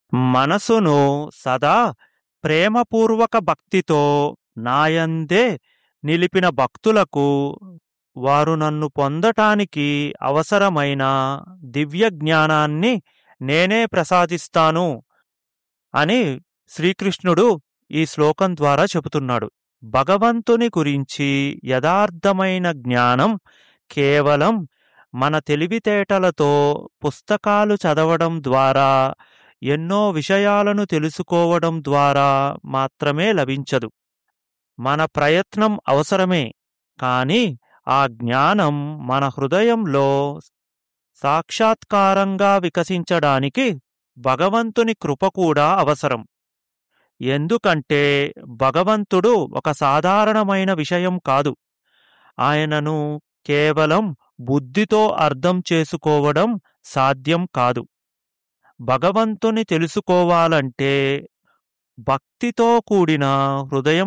మనసును సదా ప్రేమపూర్వక భక్తితో నాయందే నిలిపిన భక్తులకు వారు నన్ను పొందటానికి అవసరమైన దివ్య జ్ఞానాన్ని నేనే ప్రసాదిస్తాను అని శ్రీకృష్ణుడు ఈ శ్లోకం ద్వారా చెబుతున్నాడు. భగవంతుని గురించి యథార్థమైన జ్ఞానం కేవలం మన తెలివితేటలతో పుస్తకాలు చదవడం ద్వారా, ఎన్నో విషయాలను తెలుసుకోవడం ద్వారా మాత్రమే లభించదు. మన ప్రయత్నం అవసరమే, కానీ ఆ జ్ఞానం మన హృదయంలో సాక్షాత్కారంగా వికసించడానికి భగవంతుని కృప కూడా అవసరం. ఎందుకంటే భగవంతుడు ఒక సాధారణమైన విషయం కాదు. ఆయనను కేవలం బుద్ధితో అర్థం చేసుకోవడం సాధ్యం కాదు. భగవంతుని తెలుసుకోవాలంటే భక్తితో కూడిన హృదయం